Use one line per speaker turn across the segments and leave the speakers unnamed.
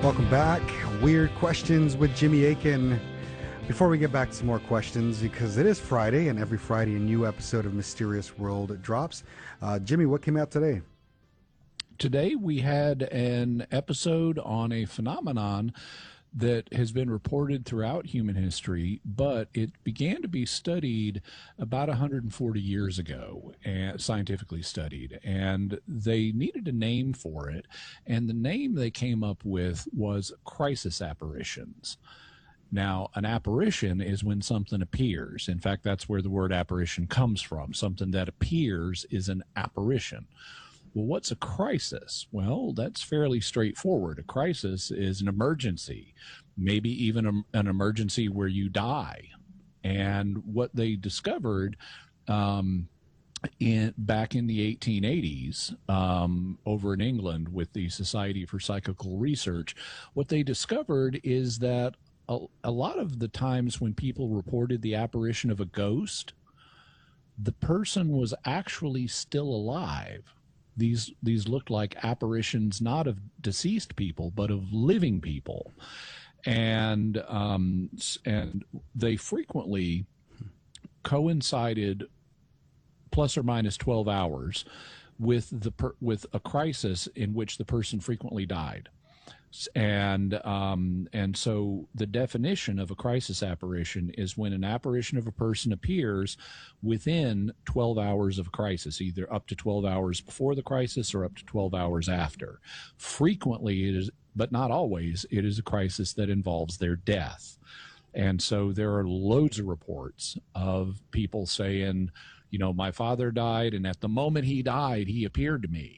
Welcome back. Weird Questions with Jimmy Akin. Before we get back to some more questions, because it is Friday, and every Friday a new episode of Mysterious World drops. Jimmy, what came out today?
Today we had an episode on a phenomenon that has been reported throughout human history, but it began to be studied about 140 years ago, and scientifically studied, and they needed a name for it, and the name they came up with was crisis apparitions. Now, an apparition is when something appears. In fact, that's where the word apparition comes from. Something that appears is an apparition. Well, what's a crisis? Well, that's fairly straightforward. A crisis is an emergency, maybe even an emergency where you die. And what they discovered back in the 1880s over in England with the Society for Psychical Research, what they discovered is that a lot of the times when people reported the apparition of a ghost, the person was actually still alive. These looked like apparitions not of deceased people, but of living people, and they frequently coincided plus or minus 12 hours with a crisis in which the person frequently died. And so the definition of a crisis apparition is when an apparition of a person appears within 12 hours of a crisis, either up to 12 hours before the crisis or up to 12 hours after. Frequently it is, but not always, it is a crisis that involves their death. And so there are loads of reports of people saying, you know, my father died, and at the moment he died, he appeared to me.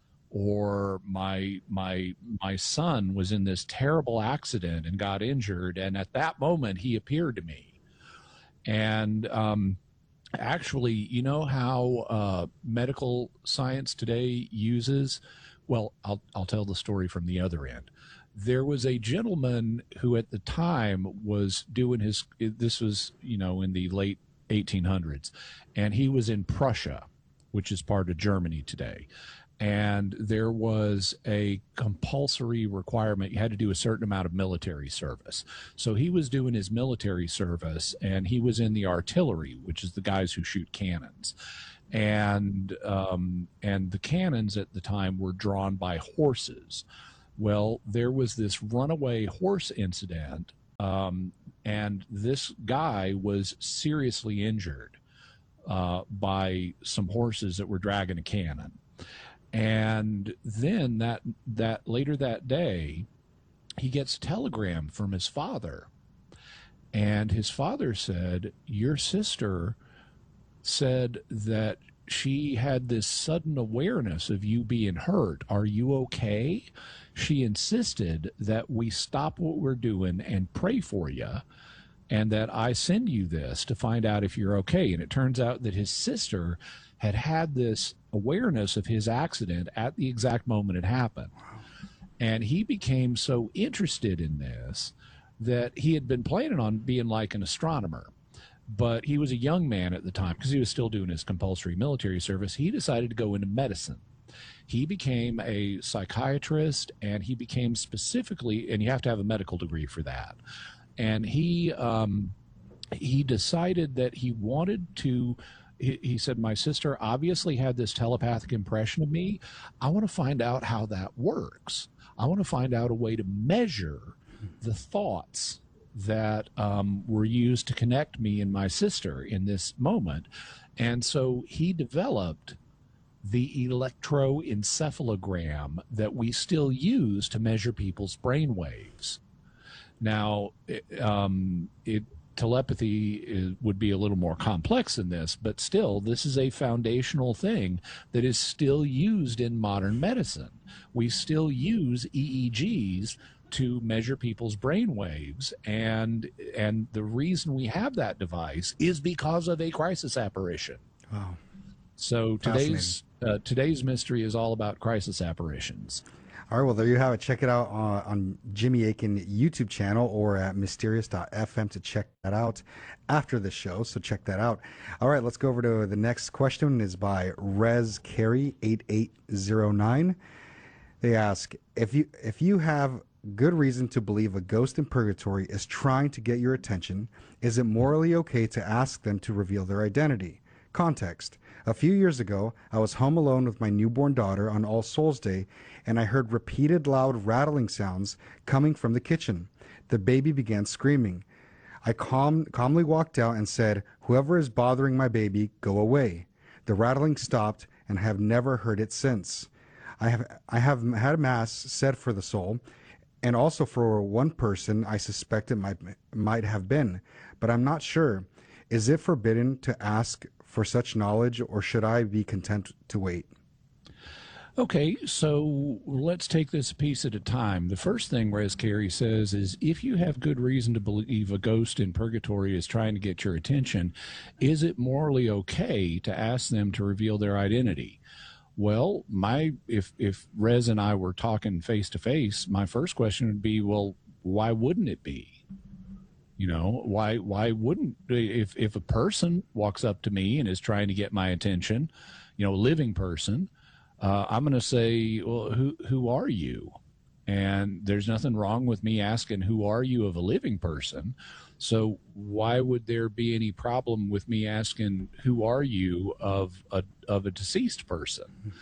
Or my son was in this terrible accident and got injured, and at that moment he appeared to me. And actually, you know how medical science today uses, well, I'll tell the story from the other end. There was a gentleman who at the time was doing this was, you know, in the late 1800s, and he was in Prussia, which is part of Germany today. And there was a compulsory requirement. You had to do a certain amount of military service. So he was doing his military service, and he was in the artillery, which is the guys who shoot cannons. And the cannons at the time were drawn by horses. Well, there was this runaway horse incident, and this guy was seriously injured by some horses that were dragging a cannon. And then that later that day, he gets a telegram from his father. And his father said, your sister said that she had this sudden awareness of you being hurt. Are you okay? She insisted that we stop what we're doing and pray for you, and that I send you this to find out if you're okay. And it turns out that his sister had this awareness of his accident at the exact moment it happened. And he became so interested in this that he had been planning on being like an astronomer. But he was a young man at the time because he was still doing his compulsory military service. He decided to go into medicine. He became a psychiatrist, and he became specifically, and you have to have a medical degree for that. And he decided that he wanted to, he said, my sister obviously had this telepathic impression of me. I want to find out how that works. I want to find out a way to measure the thoughts that were used to connect me and my sister in this moment. And so he developed the electroencephalogram that we still use to measure people's brain waves. Now, telepathy would be a little more complex than this, but still, this is a foundational thing that is still used in modern medicine. We still use EEGs to measure people's brain waves, and the reason we have that device is because of a crisis apparition.
Wow.
So today's mystery is all about crisis apparitions.
All right, well, there you have it. Check it out on Jimmy Akin YouTube channel or at mysterious.fm to check that out after the show, so check that out. All right, let's go over to the next question. Is by Rez Carey 8809. They ask, if you have good reason to believe a ghost in purgatory is trying to get your attention, is it morally okay to ask them to reveal their identity? Context. A few years ago, I was home alone with my newborn daughter on All Souls Day, and I heard repeated loud rattling sounds coming from the kitchen. The baby began screaming. I calmly walked out and said, "Whoever is bothering my baby, go away." The rattling stopped and have never heard it since. I have had mass said for the soul, and also for one person I suspect it might have been, but I'm not sure. Is it forbidden to ask for such knowledge, or should I be content to wait?
Okay, so let's take this a piece at a time. The first thing Rez Carey says is if you have good reason to believe a ghost in purgatory is trying to get your attention, is it morally okay to ask them to reveal their identity? Well, if Rez and I were talking face to face, my first question would be, well, why wouldn't it be? You know, why wouldn't, if a person walks up to me and is trying to get my attention, you know, a living person, I'm going to say, well, who are you? And there's nothing wrong with me asking, who are you, of a living person? So why would there be any problem with me asking, who are you, of a deceased person?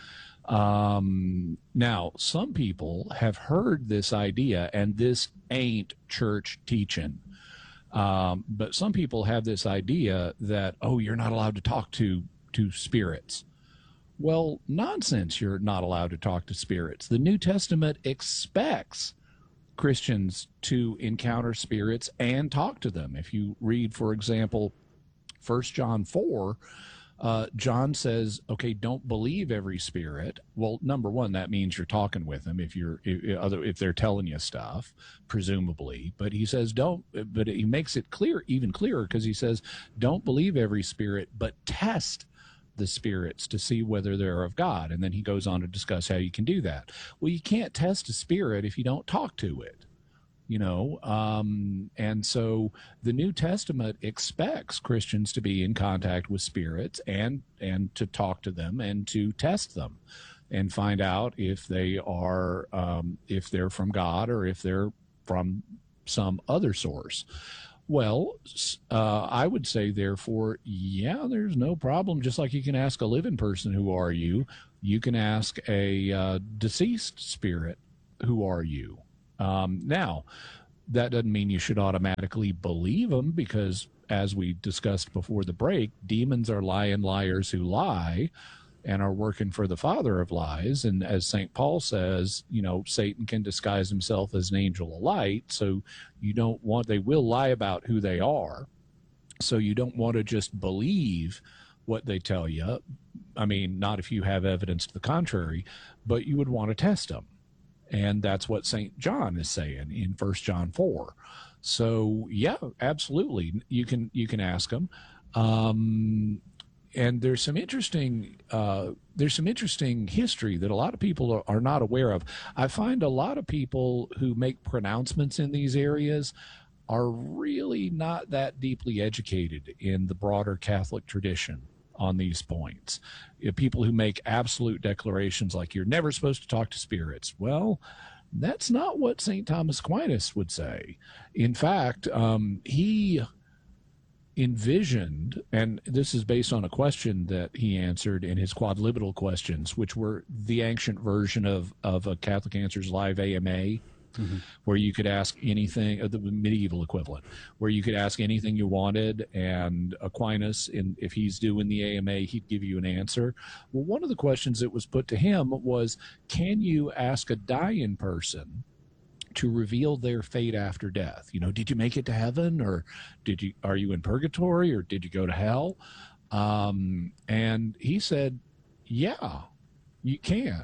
Now, some people have heard this idea, and this ain't church teaching. But some people have this idea that, oh, you're not allowed to talk to spirits. Well, nonsense, you're not allowed to talk to spirits. The New Testament expects Christians to encounter spirits and talk to them. If you read, for example, 1 John 4, John says, okay, don't believe every spirit. Well, number one, that means you're talking with them if they're telling you stuff, presumably. But he says but he makes it clear, even clearer, because he says, don't believe every spirit, but test the spirits to see whether they're of God. And then he goes on to discuss how you can do that. Well, you can't test a spirit if you don't talk to it. And so the New Testament expects Christians to be in contact with spirits and to talk to them and to test them and find out if they are, if they're from God or if they're from some other source. Well, I would say, therefore, yeah, there's no problem. Just like you can ask a living person, who are you? You can ask a deceased spirit, who are you? Now, that doesn't mean you should automatically believe them, because, as we discussed before the break, demons are lying liars who lie and are working for the father of lies. And as St. Paul says, Satan can disguise himself as an angel of light. So they will lie about who they are. So you don't want to just believe what they tell you. I mean, not if you have evidence to the contrary, but you would want to test them. And that's what St. John is saying in 1 John 4. So yeah, absolutely. You can ask them. And there's some interesting history that a lot of people are not aware of. I find a lot of people who make pronouncements in these areas are really not that deeply educated in the broader Catholic tradition on these points. People who make absolute declarations like you're never supposed to talk to spirits. Well, that's not what St. Thomas Aquinas would say. In fact, he envisioned, and this is based on a question that he answered in his quadlibital questions, which were the ancient version of a Catholic Answers Live AMA, where you could ask anything, the medieval equivalent, where you could ask anything you wanted, and Aquinas, if he's doing the AMA, he'd give you an answer. Well, one of the questions that was put to him was, can you ask a dying person to reveal their fate after death? Did you make it to heaven, or are you in purgatory, or did you go to hell? And he said, yeah, you can.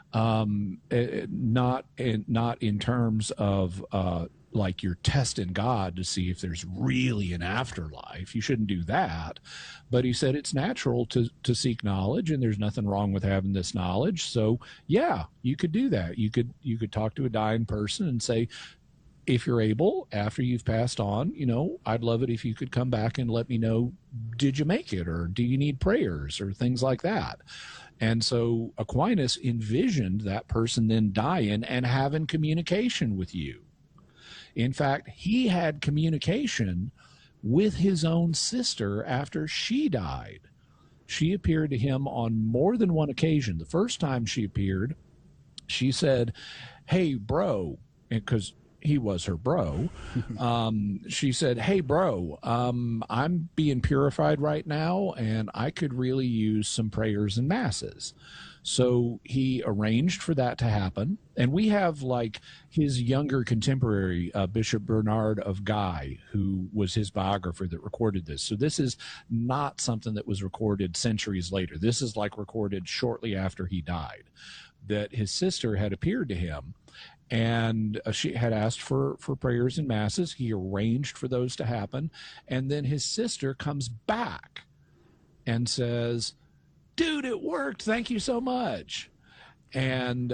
Not in terms of like you're testing God to see if there's really an afterlife. You shouldn't do that. But he said it's natural to seek knowledge, and there's nothing wrong with having this knowledge. So yeah, you could do that. You could talk to a dying person and say, if you're able, after you've passed on, I'd love it if you could come back and let me know, did you make it, or do you need prayers, or things like that. And so Aquinas envisioned that person then dying and having communication with you. In fact, he had communication with his own sister after she died. She appeared to him on more than one occasion. The first time she appeared, she said, "Hey, bro," because he was her bro. She said, "Hey, bro, I'm being purified right now, and I could really use some prayers and masses." So he arranged for that to happen. And we have like his younger contemporary, Bishop Bernard of Guy, who was his biographer that recorded this. So this is not something that was recorded centuries later. This is like recorded shortly after he died, that his sister had appeared to him, and she had asked for prayers and masses. He arranged for those to happen. And then his sister comes back and says, "Dude, it worked. Thank you so much." And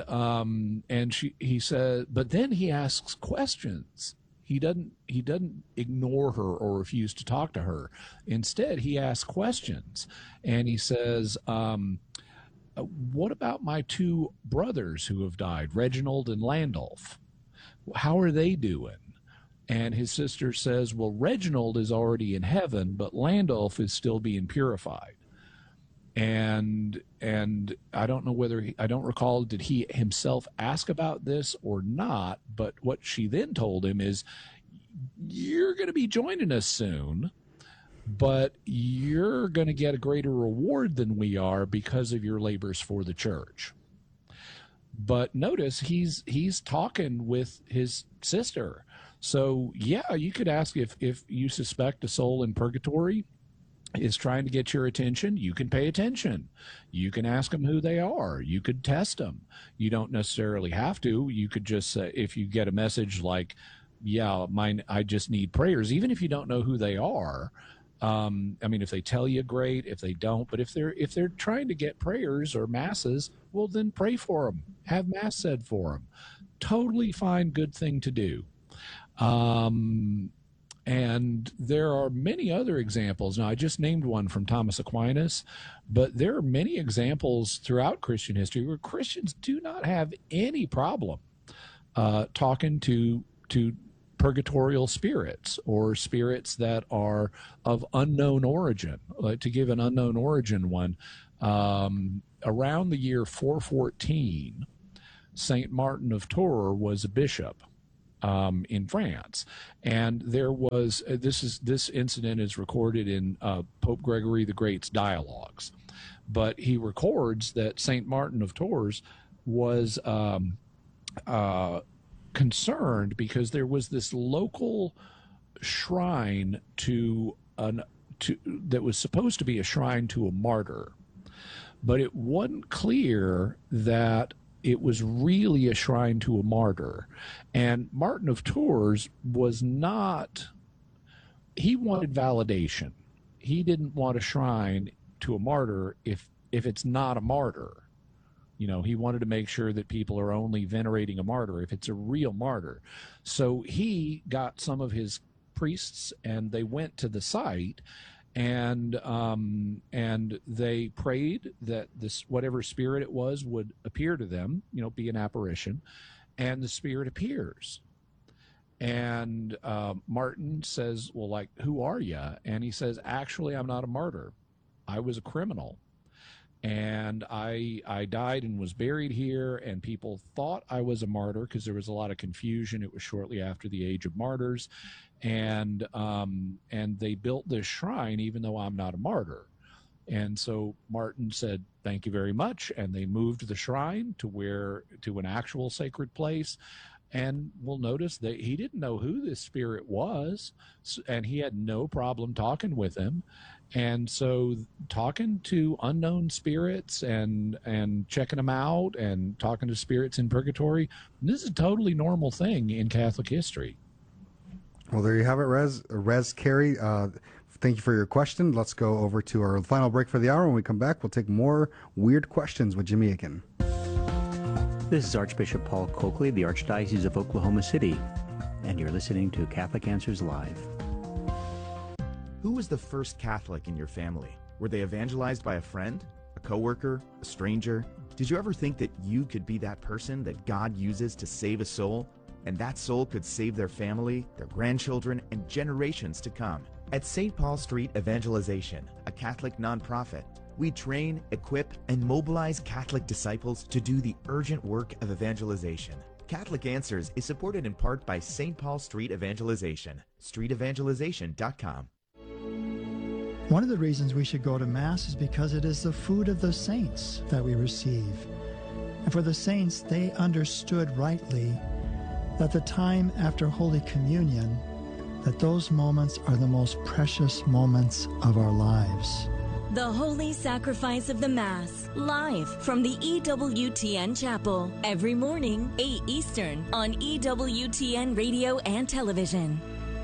he said, but then he asks questions. He doesn't ignore her or refuse to talk to her. Instead, he asks questions, and he says, "What about my two brothers who have died, Reginald and Landulf? How are they doing?" And his sister says, "Well, Reginald is already in heaven, but Landulf is still being purified." And I don't know whether I don't recall, did he himself ask about this or not, but what she then told him is, "You're going to be joining us soon, but you're going to get a greater reward than we are because of your labors for the church." But notice he's talking with his sister. So yeah, you could ask if you suspect a soul in purgatory is trying to get your attention, you can pay attention. You can ask them who they are. You could test them. You don't necessarily have to. You could just, if you get a message like, "Yeah, I just need prayers," even if you don't know who they are. If they tell you, great. If they don't, but if they're trying to get prayers or masses, well, then pray for them. Have mass said for them. Totally fine, good thing to do. And there are many other examples. Now, I just named one from Thomas Aquinas, but there are many examples throughout Christian history where Christians do not have any problem talking to purgatorial spirits or spirits that are of unknown origin. To give an unknown origin one, around the year 414, Saint Martin of Tours was a bishop in France, and there was this incident is recorded in Pope Gregory the Great's dialogues, but he records that Saint Martin of Tours was concerned because there was this local shrine that was supposed to be a shrine to a martyr, but it wasn't clear that it was really a shrine to a martyr. And Martin of Tours he wanted validation. He didn't want a shrine to a martyr if it's not a martyr. He wanted to make sure that people are only venerating a martyr if it's a real martyr. So he got some of his priests and they went to the site, and they prayed that this whatever spirit it was would appear to them, be an apparition, and the spirit appears. And Martin says, "Well, like, who are you?" And he says, "Actually, I'm not a martyr. I was a criminal. And I died and was buried here, and people thought I was a martyr because there was a lot of confusion. It was shortly after the age of martyrs, and they built this shrine even though I'm not a martyr." And so Martin said, "Thank you very much," and they moved the shrine to an actual sacred place. And we'll notice that he didn't know who this spirit was, and he had no problem talking with him. And so talking to unknown spirits and checking them out and talking to spirits in purgatory, this is a totally normal thing in Catholic history.
Well, there you have it, Rez Carey. Thank you for your question. Let's go over to our final break for the hour. When we come back, we'll take more weird questions with Jimmy Akin.
This is Archbishop Paul Coakley, the Archdiocese of Oklahoma City. and you're listening to Catholic Answers Live.
Who was the first Catholic in your family? Were they evangelized by a friend, a coworker, a stranger? Did you ever think that you could be that person that God uses to save a soul? And that soul could save their family, their grandchildren, and generations to come. At St. Paul Street Evangelization, a Catholic nonprofit, we train, equip, and mobilize Catholic disciples to do the urgent work of evangelization. Catholic Answers is supported in part by St. Paul Street Evangelization, streetevangelization.com.
One of the reasons we should go to Mass is because it is the food of the saints that we receive. And for the saints, they understood rightly that the time after Holy Communion, that those moments are the most precious moments of our lives.
The Holy Sacrifice of the Mass, live from the EWTN Chapel, every morning, 8 Eastern, on EWTN Radio and Television.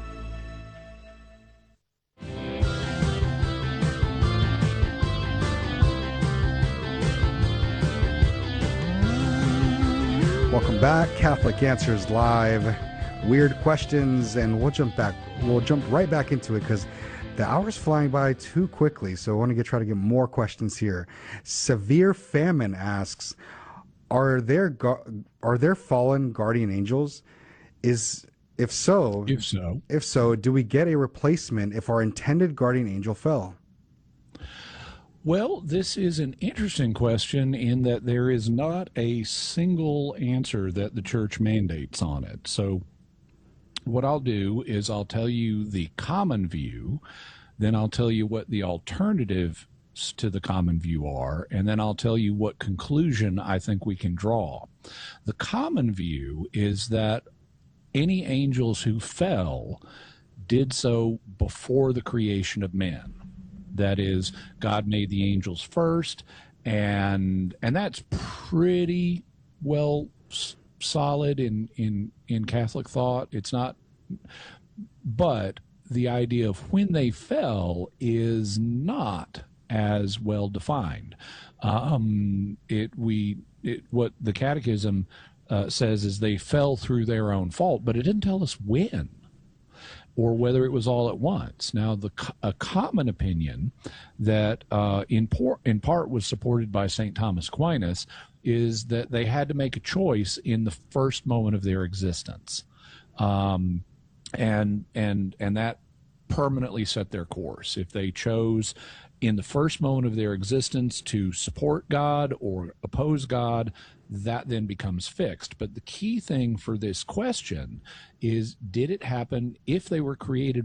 Welcome back, Catholic Answers Live. Weird questions, and we'll jump right back into it because the hour's flying by too quickly. So I want to try to get more questions here. Severe Famine asks, are there fallen guardian angels? If so, do we get a replacement if our intended guardian angel fell?
Well, this is an interesting question in that there is not a single answer that the church mandates on it. So what I'll do is I'll tell you the common view, then I'll tell you what the alternatives to the common view are, and then I'll tell you what conclusion I think we can draw. The common view is that any angels who fell did so before the creation of men. That is, God made the angels first, and that's pretty well solid in Catholic thought. It's not, but the idea of when they fell is not as well defined. What the Catechism says is they fell through their own fault, but it didn't tell us when or whether it was all at once. Now, a common opinion that in part was supported by St. Thomas Aquinas is that they had to make a choice in the first moment of their existence, and that permanently set their course. If they chose in the first moment of their existence to support God or oppose God, that then becomes fixed. But the key thing for this question is, did it happen if they were created